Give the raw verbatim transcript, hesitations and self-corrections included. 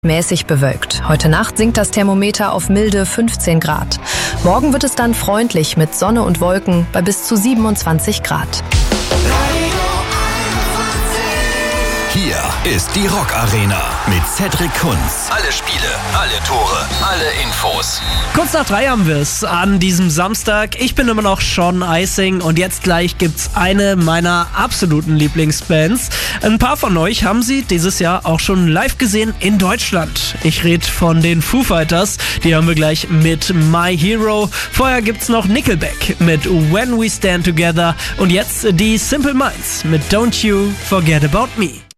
Mäßig bewölkt. Heute Nacht sinkt das Thermometer auf milde fünfzehn Grad. Morgen wird es dann freundlich mit Sonne und Wolken bei bis zu siebenundzwanzig Grad. Hier ist die Rock Arena mit Cedric Kunz. Alle Spiele, alle Tore, alle Infos. Kurz nach drei haben wir es an diesem Samstag. Ich bin immer noch Sean Eising und jetzt gleich gibt's eine meiner absoluten Lieblingsbands. Ein paar von euch haben sie dieses Jahr auch schon live gesehen in Deutschland. Ich rede von den Foo Fighters. Die hören wir gleich mit My Hero. Vorher gibt's noch Nickelback mit When We Stand Together und jetzt die Simple Minds mit Don't You Forget About Me.